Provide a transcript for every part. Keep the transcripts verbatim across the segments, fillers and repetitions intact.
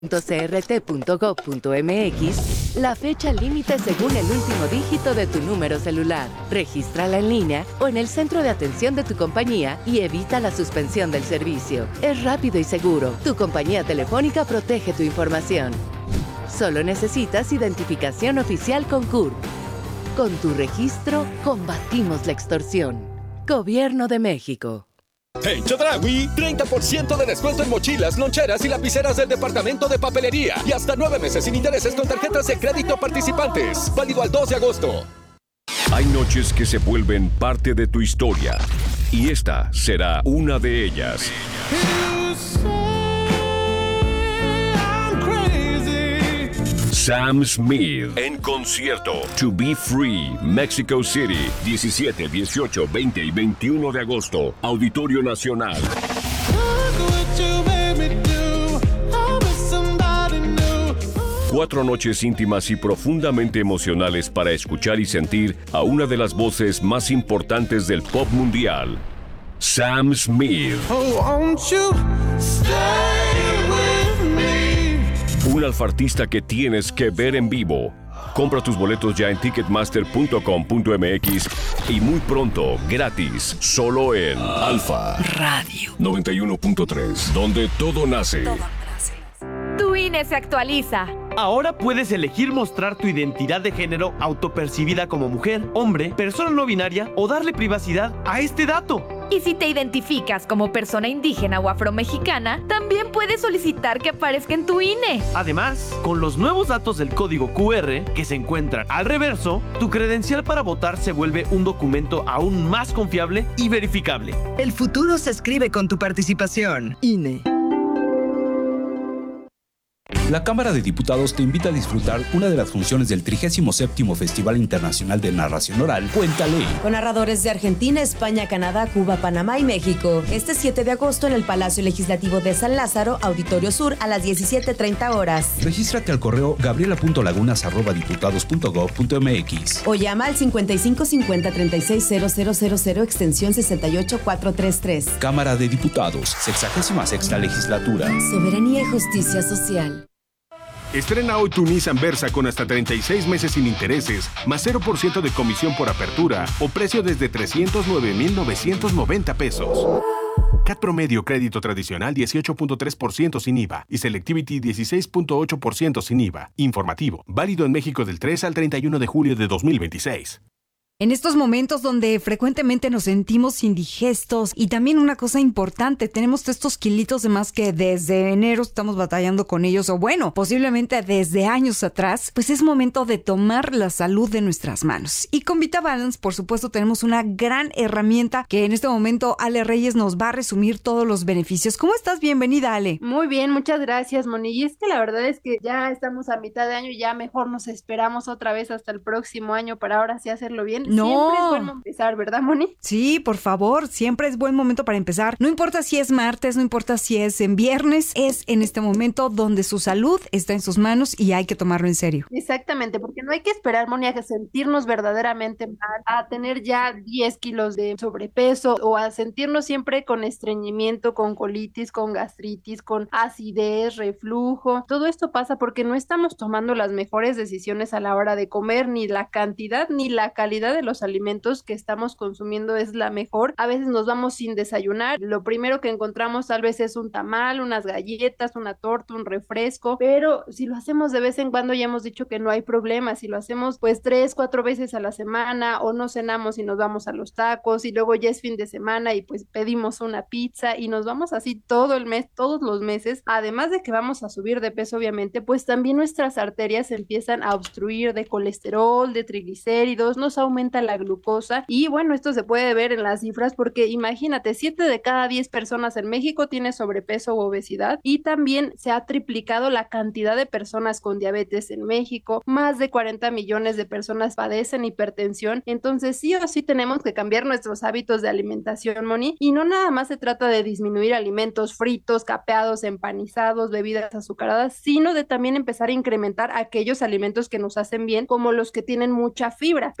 c r t punto gov punto m x la fecha límite según el último dígito de tu número celular. Regístrala en línea o en el centro de atención de tu compañía y evita la suspensión del servicio. Es rápido y seguro. Tu compañía telefónica protege tu información. Solo necesitas identificación oficial con C U R. Con tu registro, combatimos la extorsión. Gobierno de México. En Chedraui, treinta por ciento de descuento en mochilas, loncheras y lapiceras del departamento de papelería. Y hasta nueve meses sin intereses con tarjetas de crédito participantes. Válido al dos de agosto. Hay noches que se vuelven parte de tu historia. Y esta será una de ellas. Sam Smith en concierto. To Be Free, Mexico City, diecisiete, dieciocho, veinte y veintiuno de agosto. Auditorio Nacional. Cuatro noches íntimas y profundamente emocionales para escuchar y sentir a una de las voces más importantes del pop mundial, Sam Smith. Oh, won't you stay with me? Un alfartista que tienes que ver en vivo. Compra tus boletos ya en ticketmaster punto com punto m x y muy pronto, gratis, solo en Alfa Radio noventa y uno punto tres, donde todo nace. Tu I N E se actualiza. Ahora puedes elegir mostrar tu identidad de género autopercibida como mujer, hombre, persona no binaria o darle privacidad a este dato. Y si te identificas como persona indígena o afromexicana, también puedes solicitar que aparezca en tu I N E. Además, con los nuevos datos del código Q R que se encuentran al reverso, tu credencial para votar se vuelve un documento aún más confiable y verificable. El futuro se escribe con tu participación. I N E. La Cámara de Diputados te invita a disfrutar una de las funciones del trigésimo séptimo Festival Internacional de Narración Oral, Cuéntale. Con narradores de Argentina, España, Canadá, Cuba, Panamá y México. Este siete de agosto en el Palacio Legislativo de San Lázaro, Auditorio Sur, a las diecisiete treinta horas. Regístrate al correo gabriela punto lagunas arroba diputados punto gov punto m x o llama al cincuenta y cinco cincuenta treinta y seis cero cero cero cero extensión sesenta y ocho cuatrocientos treinta y tres. Cámara de Diputados, sexagésima sexta Legislatura. Soberanía y justicia social. Estrena hoy tu Nissan Versa con hasta treinta y seis meses sin intereses, más cero por ciento de comisión por apertura o precio desde trescientos nueve mil novecientos noventa pesos. C A T promedio crédito tradicional dieciocho punto tres por ciento sin I V A y Selectivity dieciséis punto ocho por ciento sin I V A. Informativo, válido en México del tres al treinta y uno de julio de dos mil veintiséis. En estos momentos donde frecuentemente nos sentimos indigestos y también una cosa importante, tenemos estos kilitos de más que desde enero estamos batallando con ellos o bueno, posiblemente desde años atrás, pues es momento de tomar la salud de nuestras manos. Y con VitaBalance, por supuesto, tenemos una gran herramienta que en este momento Ale Reyes nos va a resumir todos los beneficios. ¿Cómo estás? Bienvenida, Ale. Muy bien, muchas gracias, Moni. Y es que la verdad es que ya estamos a mitad de año y ya mejor nos esperamos otra vez hasta el próximo año para ahora sí hacerlo bien. No. Siempre es bueno empezar, ¿verdad, Moni? Sí, por favor, siempre es buen momento para empezar. No importa si es martes, no importa si es en viernes, es en este momento donde su salud está en sus manos y hay que tomarlo en serio. Exactamente, porque no hay que esperar, Moni, a sentirnos verdaderamente mal, a tener ya diez kilos de sobrepeso o a sentirnos siempre con estreñimiento, con colitis, con gastritis, con acidez, reflujo. Todo esto pasa porque no estamos tomando las mejores decisiones a la hora de comer, ni la cantidad ni la calidad de los alimentos que estamos consumiendo es la mejor. A veces nos vamos sin desayunar, lo primero que encontramos tal vez es un tamal, unas galletas, una torta, un refresco, pero si lo hacemos de vez en cuando ya hemos dicho que no hay problema. Si lo hacemos pues tres, cuatro veces a la semana o no cenamos y nos vamos a los tacos y luego ya es fin de semana y pues pedimos una pizza y nos vamos así todo el mes, todos los meses, además de que vamos a subir de peso obviamente, pues también nuestras arterias empiezan a obstruir de colesterol, de triglicéridos, nos aumenta la glucosa y bueno, esto se puede ver en las cifras porque imagínate, siete de cada diez personas en México tiene sobrepeso u obesidad y también se ha triplicado la cantidad de personas con diabetes en México, más de cuarenta millones de personas padecen hipertensión, entonces sí o sí tenemos que cambiar nuestros hábitos de alimentación, Moni, y no nada más se trata de disminuir alimentos fritos, capeados, empanizados, bebidas azucaradas, sino de también empezar a incrementar aquellos alimentos que nos hacen bien, como los que tienen mucha fibra, pero ¿cuántos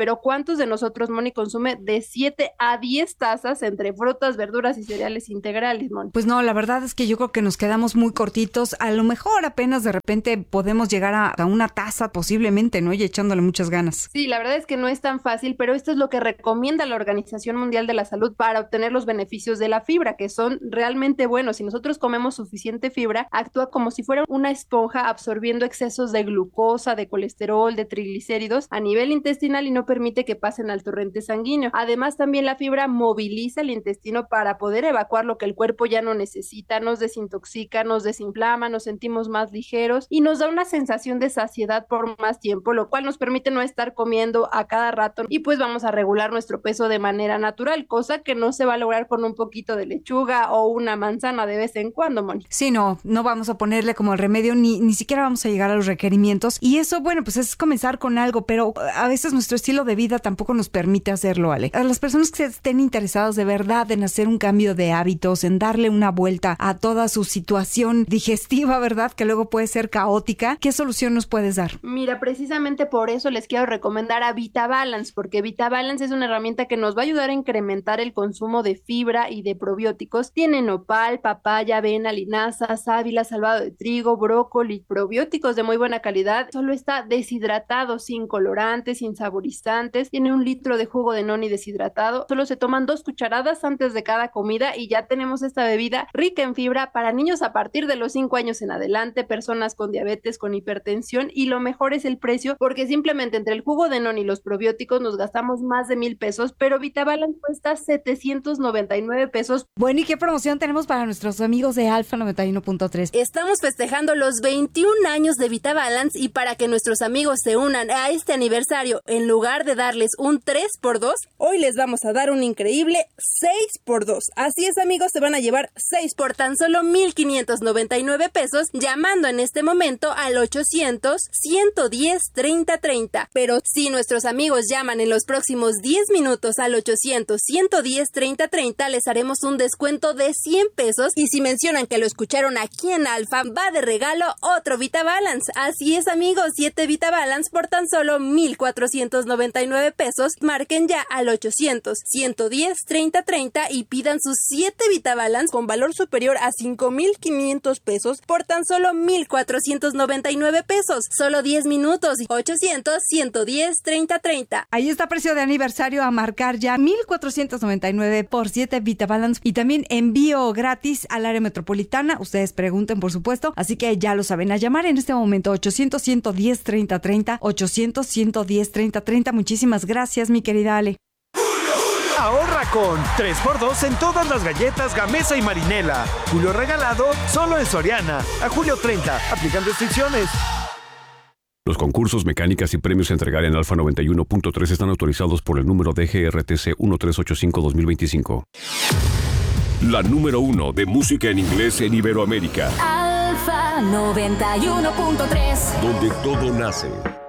¿cuántos de nosotros, Moni, consume de siete a diez tazas entre frutas, verduras y cereales integrales, Moni? Pues no, la verdad es que yo creo que nos quedamos muy cortitos. A lo mejor apenas de repente podemos llegar a, a una taza posiblemente, ¿no? Y echándole muchas ganas. Sí, la verdad es que no es tan fácil, pero esto es lo que recomienda la Organización Mundial de la Salud para obtener los beneficios de la fibra, que son realmente buenos. Si nosotros comemos suficiente fibra, actúa como si fuera una esponja absorbiendo excesos de glucosa, de colesterol, de triglicéridos a nivel intestinal y no permite que pasen al torrente sanguíneo. Además, también la fibra moviliza el intestino para poder evacuar lo que el cuerpo ya no necesita, nos desintoxica, nos desinflama, nos sentimos más ligeros y nos da una sensación de saciedad por más tiempo, lo cual nos permite no estar comiendo a cada rato y pues vamos a regular nuestro peso de manera natural, cosa que no se va a lograr con un poquito de lechuga o una manzana de vez en cuando, Moni. Sí, no, no vamos a ponerle como el remedio, ni, ni siquiera vamos a llegar a los requerimientos y eso, bueno, pues es comenzar con algo, pero a veces nuestro estilo de vida tampoco nos permite hacerlo, Ale. A las personas que estén interesadas de verdad en hacer un cambio de hábitos, en darle una vuelta a toda su situación digestiva, ¿verdad? Que luego puede ser caótica, ¿qué solución nos puedes dar? Mira, precisamente por eso les quiero recomendar a VitaBalance, porque VitaBalance es una herramienta que nos va a ayudar a incrementar el consumo de fibra y de probióticos. Tiene nopal, papaya, avena, linaza, sábila, salvado de trigo, brócoli, probióticos de muy buena calidad. Solo está deshidratado, sin colorantes, sin saborizantes. Tiene un litro de jugo de noni deshidratado. Solo se toman dos cucharadas antes de cada comida y ya tenemos esta bebida rica en fibra para niños a partir de los cinco años en adelante, personas con diabetes, con hipertensión, y lo mejor es el precio, porque simplemente entre el jugo de noni y los probióticos nos gastamos más de mil pesos, pero VitaBalance cuesta setecientos noventa y nueve pesos. Bueno, ¿y qué promoción tenemos para nuestros amigos de Alfa noventa y uno punto tres? Estamos festejando los veintiún años de VitaBalance y para que nuestros amigos se unan a este aniversario, en lugar de darles un tres por dos, hoy les vamos a dar un increíble seis por dos. Así es, amigos, se van a llevar seis por tan solo mil quinientos noventa y nueve pesos llamando en este momento al ochocientos, ciento diez, treinta treinta. Pero si nuestros amigos llaman en los próximos diez minutos al ochocientos, ciento diez, treinta treinta, les haremos un descuento de cien pesos y si mencionan que lo escucharon aquí en Alfa, va de regalo otro VitaBalance. Así es, amigos, siete VitaBalance por tan solo mil cuatrocientos noventa y nueve pesos. Marquen ya al ochocientos, ciento diez, treinta treinta y pidan sus siete VitaBalance con valor superior a cinco mil quinientos pesos por tan solo mil cuatrocientos noventa y nueve pesos. Solo diez minutos. ochocientos, ciento diez, treinta treinta. Ahí está, precio de aniversario a marcar ya, mil cuatrocientos noventa y nueve por siete VitaBalance y también envío gratis al área metropolitana. Ustedes pregunten, por supuesto, así que ya lo saben, a llamar en este momento ochocientos, ciento diez, treinta treinta, ochocientos, ciento diez, treinta treinta. Muchísimas gracias, mi querida Ale. Ahorra con tres por dos en todas las galletas Gamesa y Marinela. Julio regalado solo en Soriana. A julio treinta. Aplican restricciones. Los concursos, mecánicas y premios a entregar en Alfa noventa y uno punto tres están autorizados por el número D G R T C uno tres ocho cinco dos mil veinticinco. La número uno de música en inglés en Iberoamérica. Alfa noventa y uno punto tres. Donde todo nace.